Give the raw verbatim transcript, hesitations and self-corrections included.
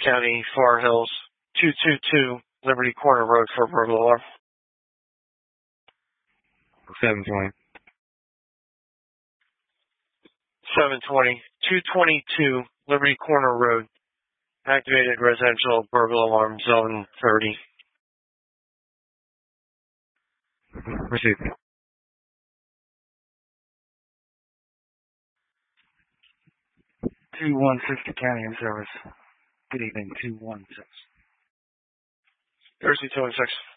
County, Far Hills, two two two Liberty Corner Road for burglar alarm. seven twenty. seven twenty, two twenty-two Liberty Corner Road. Activated residential burglar alarm zone thirty. Received. two one six to County in service. Good evening, two one six. Thursday, two one six.